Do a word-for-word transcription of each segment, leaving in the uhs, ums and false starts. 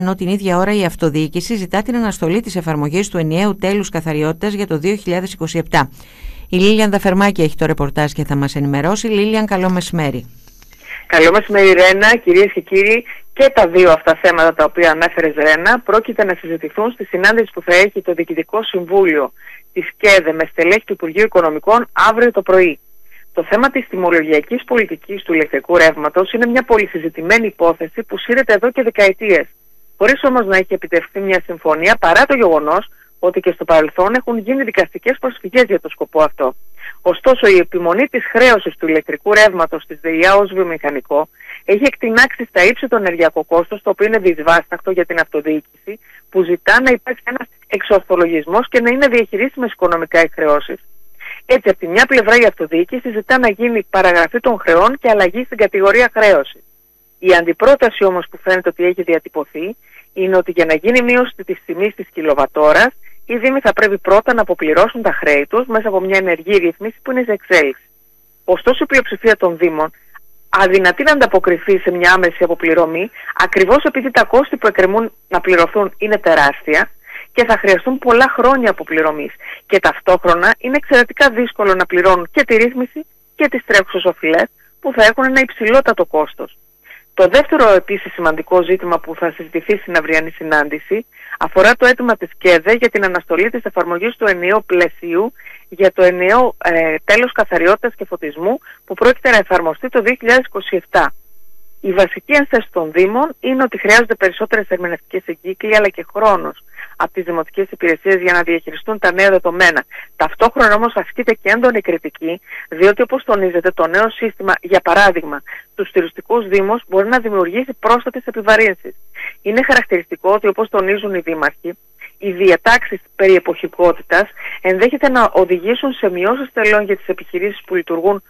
Ενώ την ίδια ώρα η αυτοδιοίκηση ζητά την αναστολή της εφαρμογής του ενιαίου τέλους καθαριότητας για το δύο χιλιάδες είκοσι επτά. Η Λίλιαν Δαφερμάκη έχει το ρεπορτάζ και θα μας ενημερώσει. Λίλιαν, καλό μεσημέρι. Καλό μεσημέρι, Ρένα. Κυρίες και κύριοι, και τα δύο αυτά θέματα τα οποία ανέφερες, Ρένα, πρόκειται να συζητηθούν στη συνάντηση που θα έχει το Διοικητικό Συμβούλιο της ΚΕΔΕ με στελέχη του Υπουργείου Οικονομικών αύριο το πρωί. Το θέμα της τιμολογιακής πολιτικής του ηλεκτρικού ρεύματος είναι μια πολυσυζητημένη υπόθεση που σύρεται εδώ και δεκαετίες, χωρίς όμως να έχει επιτευχθεί μια συμφωνία, παρά το γεγονός ότι και στο παρελθόν έχουν γίνει δικαστικές προσφυγές για το σκοπό αυτό. Ωστόσο, η επιμονή της χρέωσης του ηλεκτρικού ρεύματος της ΔΕΙΑ ως βιομηχανικό έχει εκτινάξει στα ύψη το ενεργειακό κόστος, το οποίο είναι δυσβάσταχτο για την αυτοδιοίκηση, που ζητά να υπάρξει ένας εξορθολογισμός και να είναι διαχειρίσιμες οικονομικά οι χρεώσεις. Έτσι, από τη μια πλευρά η αυτοδιοίκηση ζητά να γίνει παραγραφή των χρεών και αλλαγή στην κατηγορία χρέωση. Η αντιπρόταση όμως που φαίνεται ότι έχει διατυπωθεί είναι ότι για να γίνει μείωση της τιμής της κιλοβατόρας, οι Δήμοι θα πρέπει πρώτα να αποπληρώσουν τα χρέη τους μέσα από μια ενεργή ρύθμιση που είναι σε εξέλιξη. Ωστόσο, η πλειοψηφία των Δήμων αδυνατεί να ανταποκριθεί σε μια άμεση αποπληρωμή, ακριβώς επειδή τα κόστη που εκκρεμούν να πληρωθούν είναι τεράστια και θα χρειαστούν πολλά χρόνια αποπληρωμής. Και ταυτόχρονα είναι εξαιρετικά δύσκολο να πληρώνουν και τη ρύθμιση και τις τρέχουσες οφειλές που θα έχουν ένα υψηλότατο κόστος. Το δεύτερο επίσης σημαντικό ζήτημα που θα συζητηθεί στην αυριανή συνάντηση αφορά το αίτημα της ΚΕΔΕ για την αναστολή της εφαρμογής του ενιαίου πλαισίου για το ενιαίο ε, τέλος καθαριότητας και φωτισμού που πρόκειται να εφαρμοστεί το δύο χιλιάδες είκοσι επτά. Η βασική ένσταση των Δήμων είναι ότι χρειάζονται περισσότερες ερμηνευτικές εγκύκλοι αλλά και χρόνος από τις δημοτικές υπηρεσίες για να διαχειριστούν τα νέα δεδομένα. Ταυτόχρονα όμως ασκείται και έντονη κριτική, διότι όπως τονίζεται το νέο σύστημα, για παράδειγμα, στους τουριστικούς δήμους μπορεί να δημιουργήσει πρόσθετες επιβαρύνσεις. Είναι χαρακτηριστικό ότι, όπως τονίζουν οι δήμαρχοι, οι διατάξεις περί εποχικότητας ενδέχεται να οδηγήσουν σε μειώσεις τελών για τις επιχειρήσεις που λειτουργούν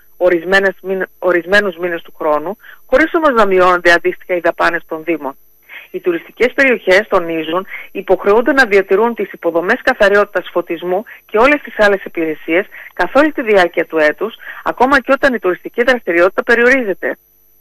ορισμένους μήνες του χρόνου, χωρίς όμως να μειώνονται αντίστοιχα οι δαπάνες των Δήμων. Οι τουριστικές περιοχές, τονίζουν, υποχρεούνται να διατηρούν τις υποδομές καθαριότητας φωτισμού και όλες τις άλλες υπηρεσίες καθ' όλη τη διάρκεια του έτους, ακόμα και όταν η τουριστική δραστηριότητα περιορίζεται.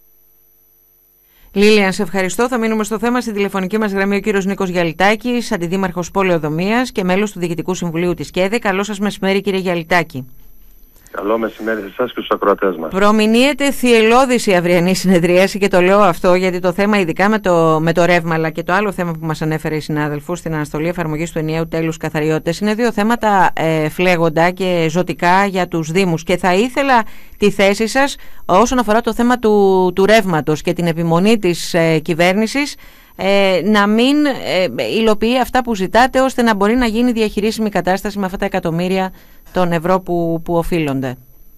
Λίλιαν, σε ευχαριστώ. Θα μείνουμε στο θέμα. Στη τηλεφωνική μας γραμμή ο κύριος Νίκος Γιαλιτάκης, αντιδήμαρχος Πολεοδομίας και μέλος του Διοικητικού Συμβουλίου της ΚΕΔΕ. Καλό σας μεσημέρι, κύριε Γιαλιτάκη. Καλό μεσημέρι σε εσάς και στους ακροατές μας. Προμηνύεται θυελλώδης η αυριανή συνεδρίαση και το λέω αυτό γιατί το θέμα, ειδικά με το, με το ρεύμα, αλλά και το άλλο θέμα που μας ανέφερε η συνάδελφος στην αναστολή εφαρμογής του ενιαίου τέλους καθαριότητας, είναι δύο θέματα ε, φλέγοντα και ζωτικά για τους Δήμους. Και θα ήθελα τη θέση σας όσον αφορά το θέμα του, του ρεύματος και την επιμονή της ε, κυβέρνησης ε, να μην ε, υλοποιεί αυτά που ζητάτε, ώστε να μπορεί να γίνει διαχειρίσιμη κατάσταση με αυτά τα εκατομμύρια των ευρώ που, που οφείλονται.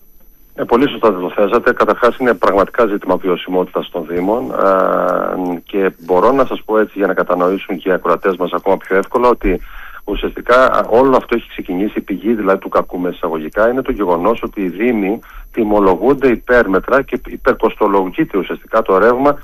Ε, πολύ σωστά το θέσατε. Καταρχάς είναι πραγματικά ζήτημα βιωσιμότητας των Δήμων ε, και μπορώ να σας πω έτσι για να κατανοήσουν και οι ακροατές μας ακόμα πιο εύκολα ότι ουσιαστικά όλο αυτό έχει ξεκινήσει, η πηγή δηλαδή του κακού με εισαγωγικά είναι το γεγονός ότι οι Δήμοι τιμολογούνται υπέρμετρα και υπερκοστολογείται ουσιαστικά το ρεύμα.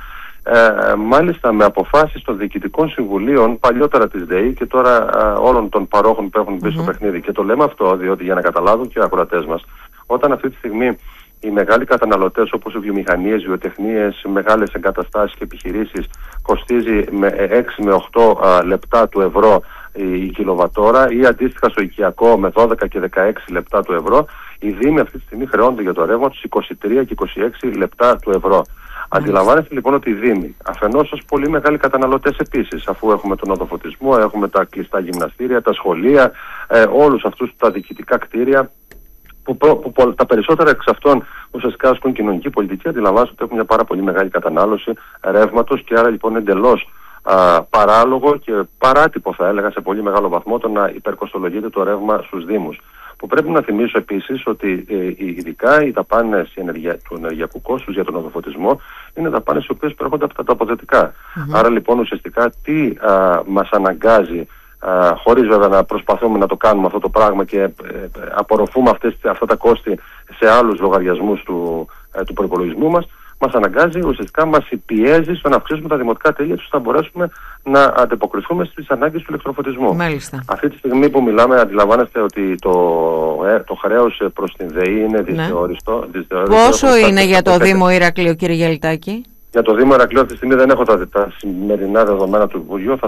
Ε, μάλιστα με αποφάσεις των διοικητικών συμβουλίων παλιότερα της ΔΕΗ και τώρα ε, όλων των παρόχων που έχουν μπει mm-hmm. στο παιχνίδι. Και το λέμε αυτό διότι για να καταλάβουν και οι ακροατές μας, όταν αυτή τη στιγμή οι μεγάλοι καταναλωτές όπως οι βιομηχανίες, βιοτεχνίες, μεγάλες εγκαταστάσεις και επιχειρήσεις κοστίζει με έξι με οκτώ α, λεπτά του ευρώ η, η κιλοβατόρα ή αντίστοιχα στο οικιακό με δώδεκα και δεκαέξι λεπτά του ευρώ, οι Δήμοι αυτή τη στιγμή χρεώνται για το ρεύμα τους είκοσι τρία και είκοσι έξι λεπτά του ευρώ. Αντιλαμβάνεστε λοιπόν ότι οι Δήμοι, αφενός ως πολύ μεγάλοι καταναλωτές επίσης, αφού έχουμε τον οδοφωτισμό, έχουμε τα κλειστά γυμναστήρια, τα σχολεία, ε, όλους αυτούς τα διοικητικά κτίρια, που, προ, που, που τα περισσότερα εξ αυτών ουσιαστικά ασκούν κοινωνική πολιτική, αντιλαμβάνεστε ότι έχουν μια πάρα πολύ μεγάλη κατανάλωση ρεύματος και άρα λοιπόν εντελώς α, παράλογο και παράτυπο θα έλεγα σε πολύ μεγάλο βαθμό το να υπερκοστολογείται το ρεύμα στους Δήμους. Που πρέπει να θυμίσω επίσης ότι ε, ειδικά οι δαπάνες ενεργεια... του ενεργειακού κόστους για τον οδοφωτισμό είναι δαπάνες οι οποίες προέρχονται από τα αποδοτικά. Mm-hmm. Άρα λοιπόν ουσιαστικά τι α, μας αναγκάζει, α, χωρίς βέβαια να προσπαθούμε να το κάνουμε αυτό το πράγμα και ε, απορροφούμε αυτές, αυτά τα κόστη σε άλλους λογαριασμούς του, ε, του προϋπολογισμού μας, μας αναγκάζει, ουσιαστικά μας πιέζει στο να αυξήσουμε τα δημοτικά τέλη ώστε να μπορέσουμε να ανταποκριθούμε στις ανάγκες του ηλεκτροφωτισμού. Μάλιστα. Αυτή τη στιγμή που μιλάμε, αντιλαμβάνεστε ότι το, ε, το χρέος προς την ΔΕΗ είναι δυσδιόριστο. Ναι. Πόσο είναι για το Δήμο Ηρακλείου, κύριε Γιαλιτάκη? Για το Δήμο Ηρακλείου αυτή τη στιγμή δεν έχω τα, τα σημερινά δεδομένα του Υπουργείου.